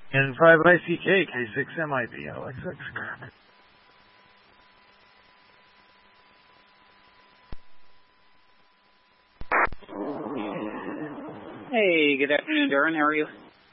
N5ICK, K6MIP, LXX. Hey, good afternoon, Darren. How are you?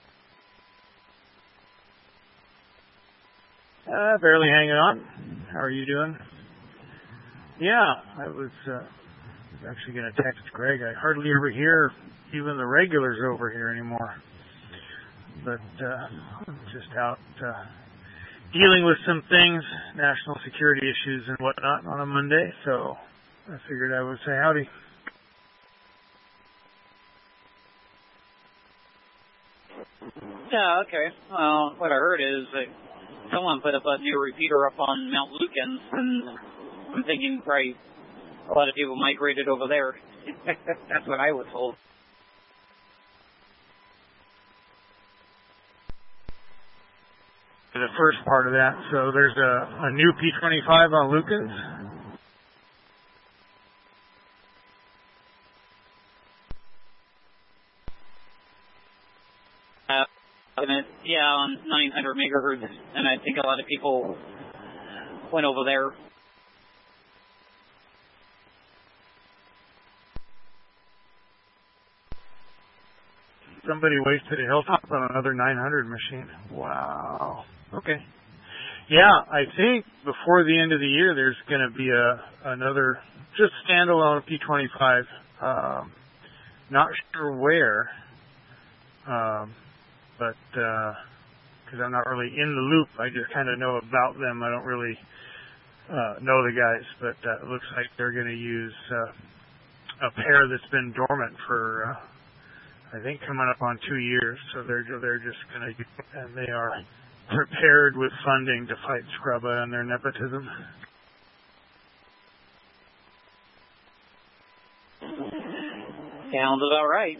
Barely hanging on. How are you doing? Yeah, I was actually going to text Greg. I hardly ever hear even the regulars over here anymore. But I'm just out dealing with some things, national security issues and whatnot on a Monday, so I figured I would say howdy. Yeah, okay. Well, what I heard is that someone put up a new repeater up on Mount Lukens, and I'm thinking probably a lot of people migrated over there. That's what I was told. The first part of that, so there's a new P25 on Lukens. Yeah, on 900 megahertz, and I think a lot of people went over there. Somebody wasted a hilltop on another 900 machine. Wow. Okay. Yeah, I think before the end of the year there's going to be another just standalone P25. Not sure where, but because I'm not really in the loop, I just kind of know about them. I don't really know the guys, but it looks like they're going to use a pair that's been dormant for I think coming up on 2 years. So they're just going to, and they are prepared with funding to fight Scrubba and their nepotism. Sounds about right.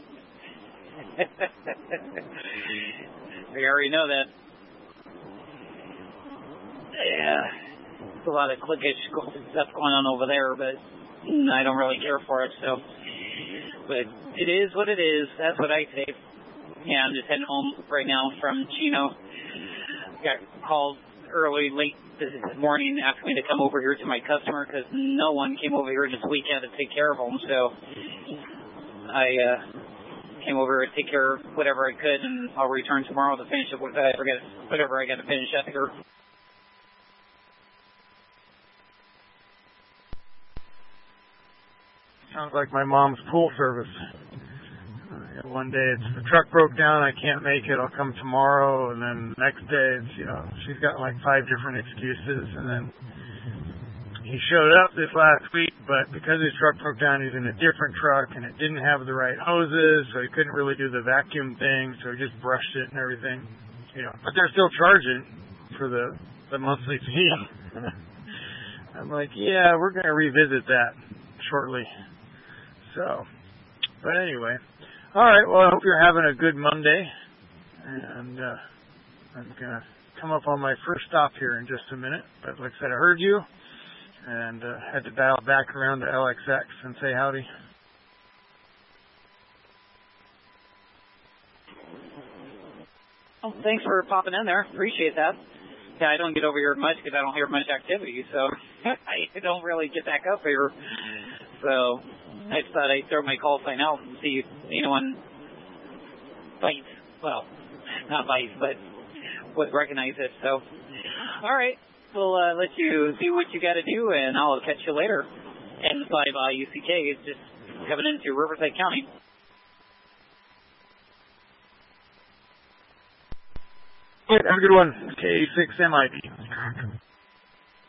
We already know that. Yeah, there's a lot of cliquish stuff going on over there, but I don't really care for it. So, but it is what it is. That's what I say. Yeah, I'm just heading home right now from Chino. Got called late this morning, asking me to come over here to my customer because no one came over here this weekend to take care of them. So I came over to take care of whatever I could, and I'll return tomorrow to finish up whatever I got to finish up here. Sounds like my mom's pool service. One day it's the truck broke down, I can't make it, I'll come tomorrow, and then the next day it's, she's got like 5 different excuses, and then he showed up this last week, but because his truck broke down, he's in a different truck, and it didn't have the right hoses, so he couldn't really do the vacuum thing, so he just brushed it and everything, but they're still charging for the monthly fee. I'm like, yeah, we're going to revisit that shortly. So, but anyway. All right, well, I hope you're having a good Monday, and I'm going to come up on my first stop here in just a minute. But like I said, I heard you, and had to dial back around to LXX and say howdy. Well, thanks for popping in there. Appreciate that. Yeah, I don't get over here much because I don't hear much activity, so I don't really get back up here. So I just thought I'd throw my call sign out and see if anyone bites. Well, not bites, but would recognize it. So, all right. We'll let you see what you got to do, and I'll catch you later. N5IUCK is just coming into Riverside County. All right, have a good one. K6MIP.